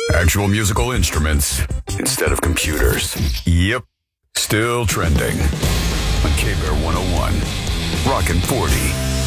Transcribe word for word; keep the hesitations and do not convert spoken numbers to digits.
Actual musical instruments instead of computers. Yep. Still trending on K-Bear one oh one. Rockin' forty.